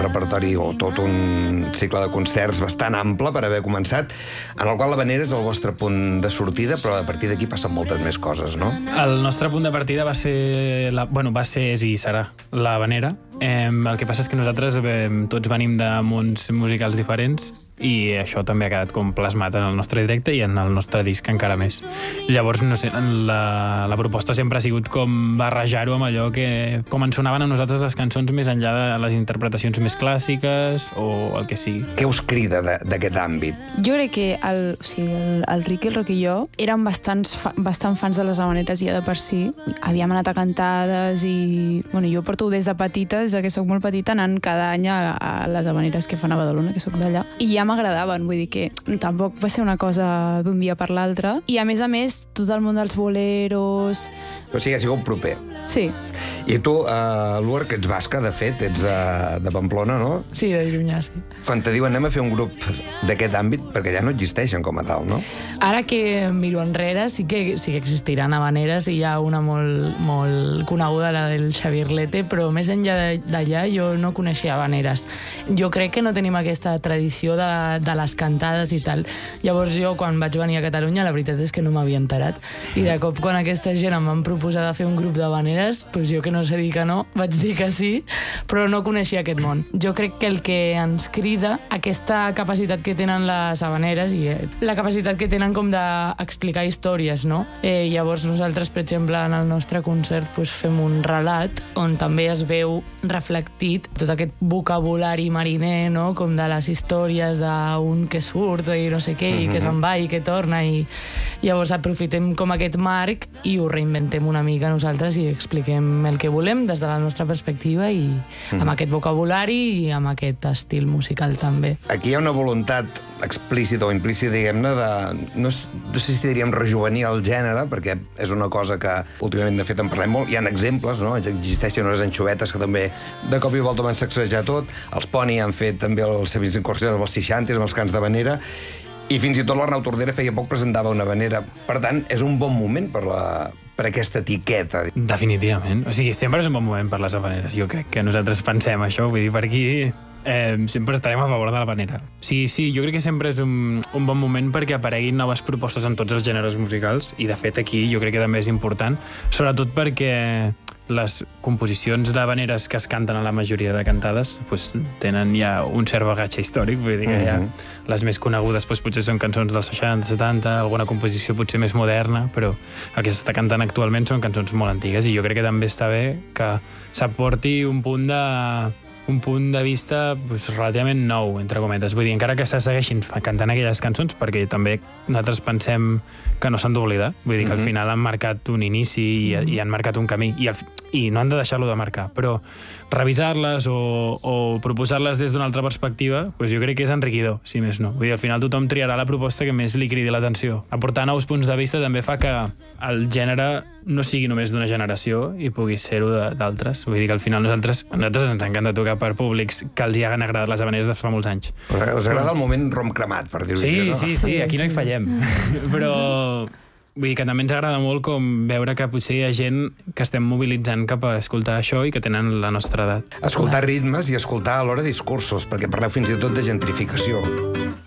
repertori o tot un cicle de concerts bastant ample per haver començat, en el qual l'Havanera és el vostre punt de sortida, però a partir d'aquí passen moltes més coses, no? El nostre punt de partida va ser, és i serà l'Havanera. El que passa és que nosaltres tots venim de mons musicals diferents i això també ha quedat com plasmat en el nostre directe i en el nostre disc encara més. Llavors, no sé, la proposta sempre ha sigut com barrejar-ho amb allò que com ens sonaven a nosaltres les cançons més enllà de les interpretacions més clàssiques o el que sigui. Què us crida d'aquest àmbit? Jo crec que el Ricky, el Roc i jo érem bastant fans de les Havaneres ja de per si. Havíem anat a cantades i... Bueno, jo porto des de petita, des que soc molt petita, anant cada any a les Havaneres que fan a Badalona, que soc d'allà. I ja m'agradaven, vull dir que tampoc va ser una cosa d'un dia per l'altre. I a més, tot el món dels boleros... O sigui, ha sigut proper. Sí. I tu, Luar, que ets basca, de fet, ets de Pamplona, no? Sí, de Llunyà, sí. Quan te diuen anem a fer un grup d'aquest àmbit, perquè ja no existeixen com a tal, no? Ara que miro enrere, sí que existiran Havaneres i hi ha una molt coneguda, la del Xavier Lete, però més enllà d'allà jo no coneixia Havaneres. Jo crec que no tenim aquesta tradició de les cantades i tal. Llavors jo, quan vaig venir a Catalunya, la veritat és que no m'havia enterat. I de cop, quan aquesta gent em van proposar de fer un grup d'Havaneres, doncs jo que no sé dir que no, vaig dir que sí, però no coneixia aquest món. Jo crec que el que ens crida, aquesta capacitat que tenen les Havaneres i la capacitat que tenen com d'explicar històries, no? Llavors nosaltres, per exemple, en el nostre concert fem un relat on també es veu reflectit tot aquest vocabulari mariner, no? Com de les històries d'un que surt i no sé què, i que se'n va i que torna, i llavors aprofitem com aquest marc i ho reinventem una mica nosaltres i expliquem el que volem des de la nostra perspectiva i amb aquest vocabulari i amb aquest estil musical també. Aquí hi ha una voluntat explícita o implícita, diguem-ne, no sé si diríem rejuvenir el gènere, perquè és una cosa que últimament, de fet, en parlem molt. Hi ha exemples, no? Existeixen unes anxovetes que també de cop i volta van sacsejar tot. Els Pony han fet també les seves incursions amb els 60s, amb els cants d'Havanera, i fins i tot l'Arnau Tordera feia poc presentava una Havanera. Per tant, és un bon moment per aquesta etiqueta. Definitivament. O sigui, sempre és un bon moment per les Havaneres. Jo crec que nosaltres pensem això, vull dir, per aquí sempre estarem a favor de l'Havanera. Sí, jo crec que sempre és un bon moment perquè apareguin noves propostes en tots els gèneres musicals i, de fet, aquí jo crec que també és important, sobretot perquè les composicions d'havaneres que es canten a la majoria de cantades tenen ja un cert bagatge històric, vull dir que ja les més conegudes potser són cançons dels 60, 70, alguna composició potser més moderna, però el que s'està cantant actualment són cançons molt antigues i jo crec que també està bé que s'aporti un punt de vista relativament nou, entre cometes. Vull dir, encara que se segueixin cantant aquelles cançons, perquè també nosaltres pensem que no s'han d'oblidar. Vull dir que al final han marcat un inici i han marcat un camí, i no han de deixar-lo de marcar. Però revisar-les o proposar-les des d'una altra perspectiva, jo crec que és enriquidor, si més no. Vull dir, al final tothom triarà la proposta que més li cridi l'atenció. Aportar nous punts de vista també fa que el gènere no sigui només d'una generació i pugui ser-ho d'altres. Vull dir que al final nosaltres ens encanta tocar per públics que els hi hagin agradat les Havaneres de fa molts anys. Us agrada el moment rom cremat, per dir-ho així, no? Sí, aquí no hi fallem. Però vull dir que també ens agrada molt com veure que potser hi ha gent que estem mobilitzant cap a escoltar això i que tenen la nostra edat. Escoltar ritmes i escoltar alhora discursos, perquè parleu fins i tot de gentrificació.